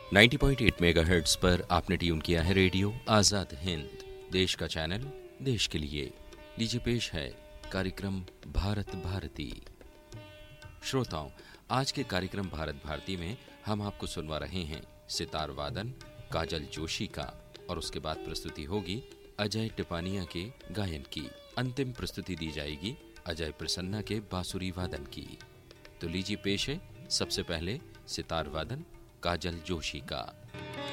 90.8 megahertz पर आपने tune किया है रेडियो आज़ाद हिंद, देश का चैनल, देश के लिए। लीजिए पेश है कार्यक्रम भारत भारती। श्रोताओं, आज के कार्यक्रम भारत भारती में हम आपको सुनवा रहे हैं सितार वादन काजल जोशी का, और उसके बाद प्रस्तुति होगी अजय टिपानिया के गायन की। अंतिम प्रस्तुति दी जाएगी अजय प्रसन्ना के बांसुरी वादन की। तो लीजिए पेश है सबसे पहले सितार वादन काजल जोशी का।